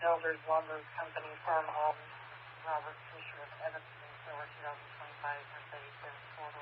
Elders Lumber Company firm, Robert Fisher of Evanston, Silver, 2025, Mercedes-Benz, Ford